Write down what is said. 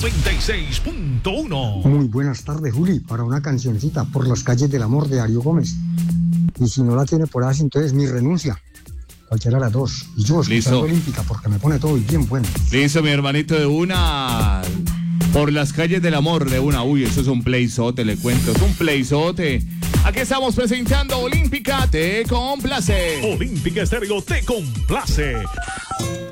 96.1. Muy buenas tardes, Juli, para una cancioncita, Por las calles del amor, de Darío Gómez. Y si no la tiene por ahí, entonces mi renuncia. Cualquiera de las dos. Y yo escuchando Olímpica, porque me pone todo bien bueno. Listo, mi hermanito, de una. Por las calles del amor, de una. Uy, eso es un playzote, le cuento. Es un playzote. Aquí estamos presentando Olímpica, te complace. Olímpica Estéreo te complace.